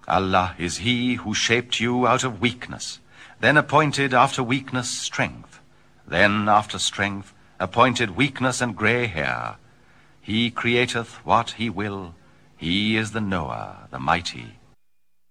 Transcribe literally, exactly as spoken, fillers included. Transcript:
Allah is he who shaped you out of weakness, then appointed after weakness strength, then after strength appointed weakness and grey hair. He createth what he will. He is the knower, the mighty.